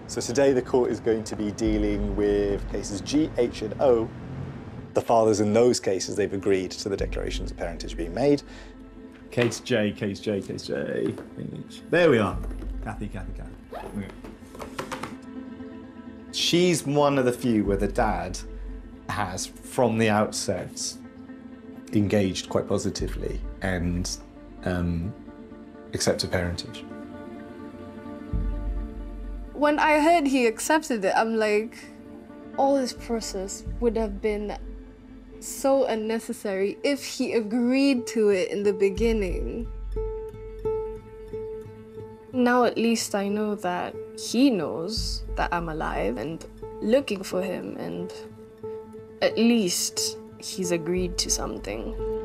So today the court is going to be dealing with cases G, H, and O. The fathers in those cases, they've agreed to the declarations of parentage being made. Case J, case J, case J. There we are. Kathy. Okay. She's one of the few where the dad has, from the outset, engaged quite positively and accepted parentage. When I heard he accepted it, I'm like, all this process would have been so unnecessary if he agreed to it in the beginning. Now at least I know that he knows that I'm alive and looking for him, and at least he's agreed to something.